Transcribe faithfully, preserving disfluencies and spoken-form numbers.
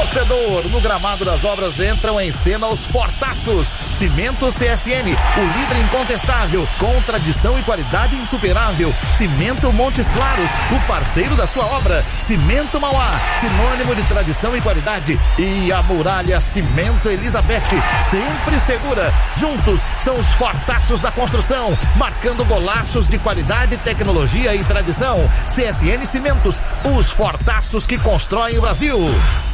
Torcedor, no gramado das obras entram em cena os fortaços. Cimento C S N, o líder incontestável, com tradição e qualidade insuperável. Cimento Montes Claros, o parceiro da sua obra. Cimento Mauá, sinônimo de tradição e qualidade. E a Muralha Cimento Elizabeth, sempre segura. Juntos são os fortaços da construção, marcando golaços de qualidade, tecnologia e tradição. C S N Cimentos, os fortaços que constroem o Brasil.